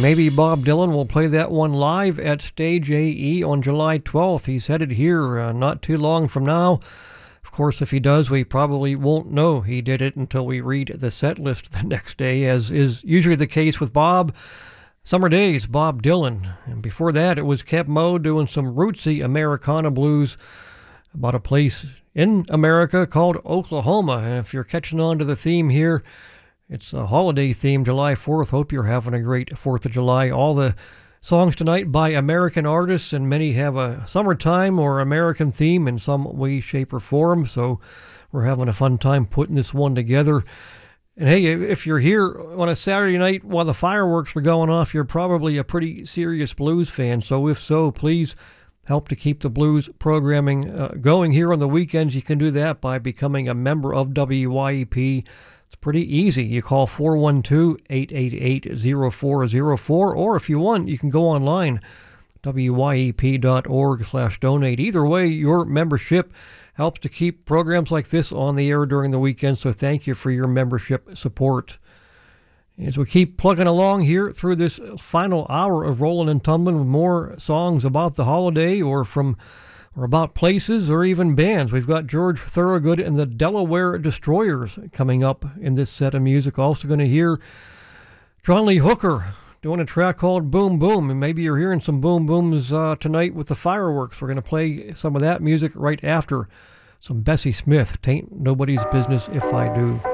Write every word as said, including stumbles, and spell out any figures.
maybe Bob Dylan will play that one live at Stage A E on July twelfth. He's headed here uh, not too long from now. Of course, if he does, we probably won't know he did it until we read the set list the next day, as is usually the case with Bob. Summer Days, Bob Dylan. And before that, it was Keb Mo doing some rootsy Americana blues about a place in America called Oklahoma. And if you're catching on to the theme here, it's a holiday theme, July fourth. Hope you're having a great fourth of July. All the songs tonight by American artists, and many have a summertime or American theme in some way, shape, or form. So we're having a fun time putting this one together. And hey, if you're here on a Saturday night while the fireworks are going off, you're probably a pretty serious blues fan. So if so, please help to keep the blues programming uh, going here on the weekends. You can do that by becoming a member of W Y E P. It's pretty easy. You call four one two, eight eight eight, zero four zero four, or if you want, you can go online, W Y E P dot org slash donate. Either way, your membership helps to keep programs like this on the air during the weekend, so thank you for your membership support. As we keep plugging along here through this final hour of Rolling and Tumbling with more songs about the holiday or from or about places or even bands. We've got George Thorogood and the Delaware Destroyers coming up in this set of music. Also going to hear John Lee Hooker doing a track called Boom Boom, and maybe you're hearing some boom booms uh, tonight with the fireworks. We're going to play some of that music right after some Bessie Smith, Tain't Nobody's Business If I Do.